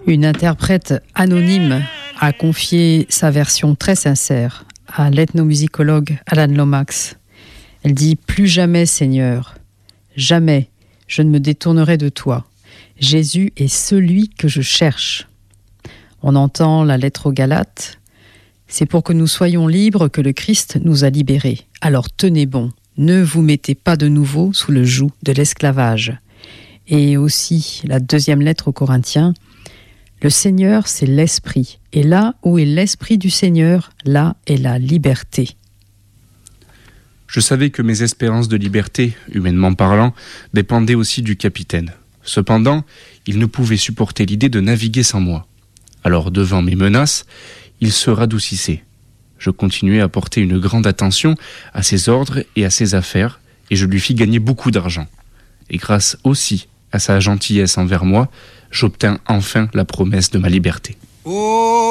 Une interprète anonyme a confié sa version très sincère à l'ethnomusicologue Alan Lomax. Elle dit « Plus jamais, Seigneur, jamais je ne me détournerai de toi. Jésus est celui que je cherche. » On entend la lettre aux Galates. C'est pour que nous soyons libres que le Christ nous a libérés. Alors tenez bon, ne vous mettez pas de nouveau sous le joug de l'esclavage. Et aussi la deuxième lettre aux Corinthiens. Le Seigneur, c'est l'Esprit. Et là où est l'Esprit du Seigneur, là est la liberté. Je savais que mes espérances de liberté, humainement parlant, dépendaient aussi du capitaine. Cependant, il ne pouvait supporter l'idée de naviguer sans moi. Alors, devant mes menaces, il se radoucissait. Je continuais à porter une grande attention à ses ordres et à ses affaires, et je lui fis gagner beaucoup d'argent. Et grâce aussi à sa gentillesse envers moi, j'obtins enfin la promesse de ma liberté.